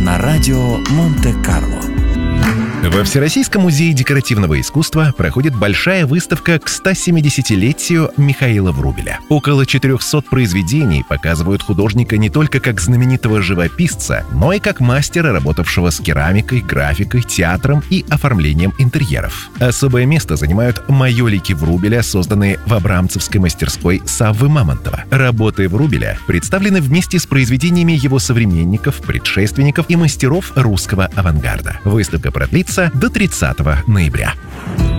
на радио Монте-Карло. Во Всероссийском музее декоративного искусства проходит большая выставка к 170-летию Михаила Врубеля. Около 400 произведений показывают художника не только как знаменитого живописца, но и как мастера, работавшего с керамикой, графикой, театром и оформлением интерьеров. Особое место занимают майолики Врубеля, созданные в абрамцевской мастерской Саввы Мамонтова. Работы Врубеля представлены вместе с произведениями его современников, предшественников и мастеров русского авангарда. Выставка продлится до 30 ноября.